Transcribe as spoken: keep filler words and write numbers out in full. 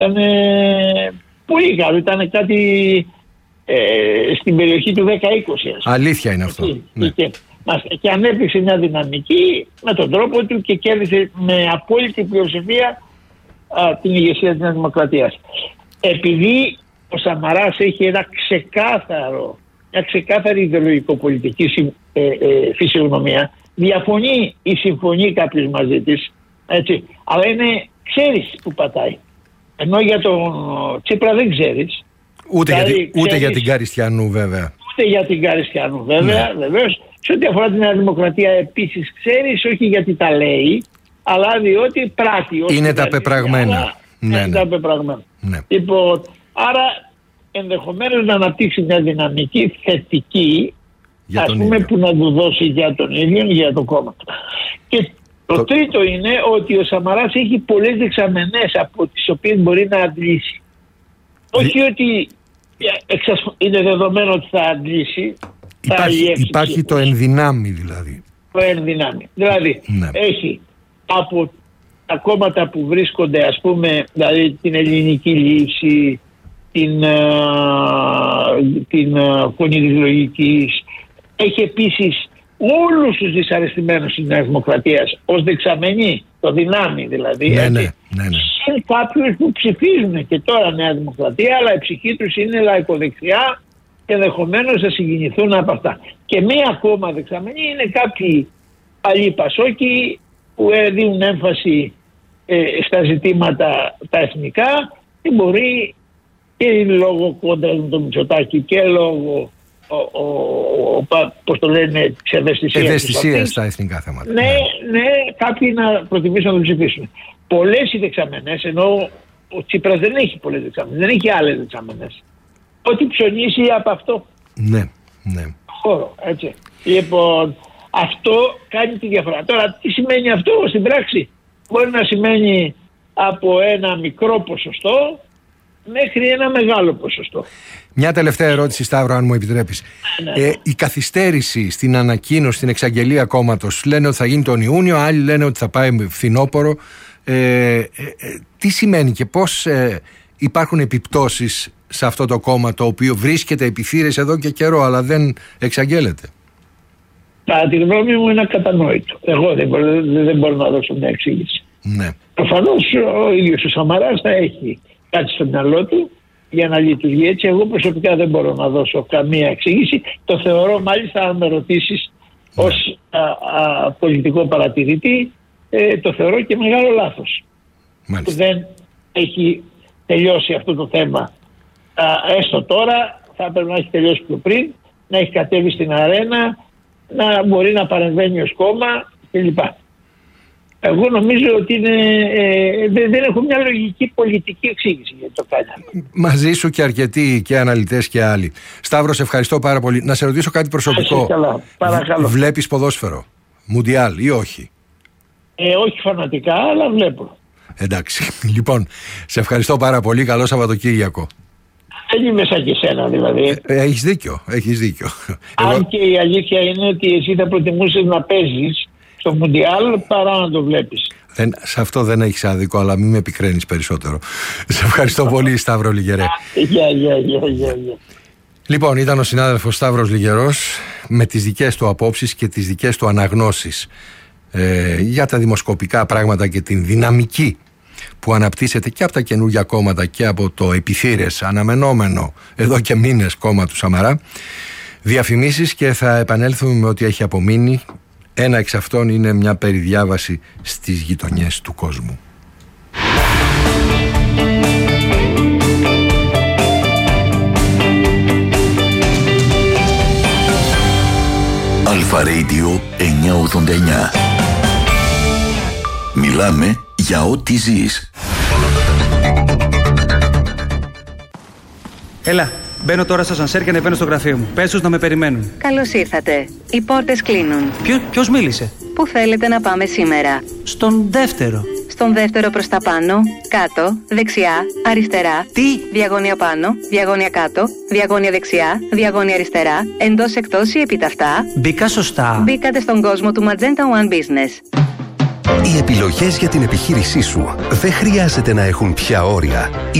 Ήταν ε, πολύ καλό. Ήταν κάτι ε, στην περιοχή του δέκα είκοσι. Αλήθεια είναι αυτό. Και, ναι. και, και ανέπτυξε μια δυναμική με τον τρόπο του και κέρδισε με απόλυτη πλειοψηφία α, την ηγεσία της Νέας Δημοκρατίας. Επειδή ο Σαμαράς έχει ένα ξεκάθαρο, μια ξεκάθαρη ιδεολογικο-πολιτική ε, ε, φυσιογνωμία, διαφωνεί ή συμφωνεί κάποιος μαζί της, έτσι, αλλά είναι, ξέρεις που πατάει. Ενώ για τον Τσίπρα δεν ξέρεις. Ούτε, δηλαδή, για, ούτε ξέρεις, για την Καριστιανού βέβαια. Ούτε για την Καριστιανού βέβαια, ναι. Βεβαίως. Σε ό,τι αφορά την Νέα Δημοκρατία επίσης ξέρεις, όχι γιατί τα λέει, αλλά διότι πράττει. Είναι τα πεπραγμένα. Ναι, είναι ναι. τα πεπραγμένα. Ναι. Λοιπόν, άρα ενδεχομένως να αναπτύξει μια δυναμική θετική, για ας πούμε, ίδιο, που να του δώσει για τον ίδιο, για το κόμμα. Και το, το τρίτο είναι ότι ο Σαμαράς έχει πολλές δεξαμενές από τις οποίες μπορεί να αντλήσει. Δι... Όχι ότι είναι δεδομένο ότι θα αντλήσει. Υπάρχει, θα υπάρχει το ενδυνάμει δηλαδή. Το ενδυνάμει. Δηλαδή ναι. έχει από τα κόμματα που βρίσκονται, ας πούμε, δηλαδή την Ελληνική Λύση, την, uh, την uh, Φωνή της Λογικής, έχει επίσης όλους τους δυσαρεστημένους της Νέας Δημοκρατίας ως δεξαμενή, το δυνάμει δηλαδή. Ναι, ναι, ναι, ναι. Είναι κάποιους που ψηφίζουν και τώρα Νέα Δημοκρατία, αλλά η ψυχή τους είναι λαϊκοδεξιά και ενδεχομένως θα συγκινηθούν από αυτά. Και μία ακόμα δεξαμενή είναι κάποιοι παλιοί πασόκοι που δίνουν έμφαση ε, στα ζητήματα τα εθνικά και μπορεί και λόγω κόντρα με το Μητσοτάκη και λόγω ο, ο, ο, πώς το λένε, της ευαισθησίας, ευαισθησίας στα εθνικά θέματα. Ναι, ναι, ναι, κάποιοι να προτιμήσουν να το ψηφίσουν. Πολλές οι δεξαμενές, ενώ ο Τσίπρας δεν έχει πολλές δεξαμενές, δεν έχει άλλες δεξαμενές. Ό,τι ψωνίσει από αυτό. Ναι, ναι. Χώρο, έτσι. Λοιπόν, αυτό κάνει τη διαφορά. Τώρα, τι σημαίνει αυτό στην πράξη? Μπορεί να σημαίνει από ένα μικρό ποσοστό μέχρι ένα μεγάλο ποσοστό. Μια τελευταία ερώτηση, Σταύρο, αν μου επιτρέπεις. Ναι. Ε, η καθυστέρηση στην ανακοίνωση, στην εξαγγελία κόμματος, λένε ότι θα γίνει τον Ιούνιο, άλλοι λένε ότι θα πάει με φθινόπωρο. Ε, ε, ε, τι σημαίνει και πώς ε, υπάρχουν επιπτώσεις σε αυτό το κόμμα το οποίο βρίσκεται επί θύρες εδώ και καιρό, αλλά δεν εξαγγέλλεται? Κατά τη γνώμη μου είναι ακατανόητο. Εγώ δεν μπορώ, δεν μπορώ να δώσω μια εξήγηση. Ναι. Προφανώς ο ίδιος ο Σαμαράς θα έχει κάτι στο μυαλό του για να λειτουργεί έτσι. Εγώ προσωπικά δεν μπορώ να δώσω καμία εξήγηση. Το θεωρώ, μάλιστα, αν με ρωτήσεις, ναι, ως α, α, πολιτικό παρατηρητή, ε, το θεωρώ και μεγάλο λάθος. Μάλιστα. Που δεν έχει τελειώσει αυτό το θέμα. Α, έστω τώρα, θα έπρεπε να έχει τελειώσει πιο πριν, να έχει κατέβει στην αρένα, να μπορεί να παρεμβαίνει ως κόμμα κλπ. Εγώ νομίζω ότι είναι, ε, δεν, δεν έχω μια λογική πολιτική εξήγηση για το κάνει. Μαζί σου και αρκετοί και αναλυτές και άλλοι. Σταύρο, σε ευχαριστώ πάρα πολύ. Να σε ρωτήσω κάτι προσωπικό. Καλά, παρακαλώ. Βλέπεις ποδόσφαιρο, Μουντιάλ ή όχι? Ε, όχι φανατικά, αλλά βλέπω. Εντάξει. Λοιπόν, σε ευχαριστώ πάρα πολύ. Καλό Σαββατοκύριακο. Δεν είμαι σαν και σένα δηλαδή. Ε, ε, έχεις δίκιο, έχεις δίκιο. Αν Εγώ... και η αλήθεια είναι ότι εσύ θα προτιμούσες να παίζεις στο Μουντιάλ παρά να το βλέπεις. Δεν, σε αυτό δεν έχεις άδικο, αλλά μην με επικραίνεις περισσότερο. Σε ευχαριστώ πολύ, Σταύρο Λιγερέ. Γεια, γεια, γεια, γεια. Λοιπόν, ήταν ο συνάδελφος Σταύρος Λιγερός με τις δικές του απόψεις και τις δικές του αναγνώσεις ε, για τα δημοσκοπικά πράγματα και την δυναμική που αναπτύσσεται και από τα καινούργια κόμματα και από το επιθύρες αναμενόμενο εδώ και μήνες κόμμα του Σαμαρά. Διαφημίσεις και θα επανέλθουμε με ό,τι έχει απομείνει. Ένα εξ αυτών είναι μια περιδιάβαση στις γειτονιές του κόσμου. Αλφα Radio εννιακόσια ογδόντα εννιά. Μιλάμε για ό,τι ζεις. Έλα, μπαίνω τώρα στο ασανσέρ και ανεβαίνω στο γραφείο μου. Πες τους να με περιμένουν. Καλώς ήρθατε. Οι πόρτες κλείνουν. Ποιο, ποιος μίλησε? Πού θέλετε να πάμε σήμερα? Στον δεύτερο. Στον δεύτερο προς τα πάνω, κάτω, δεξιά, αριστερά. Τι? Διαγώνια πάνω, διαγώνια κάτω, διαγώνια δεξιά, διαγώνια αριστερά, εντός εκτός ή επιταυτά. Μπήκα σωστά? Μπήκατε στον κόσμο του Magenta One Business. Οι επιλογές για την επιχείρησή σου δεν χρειάζεται να έχουν πια όρια.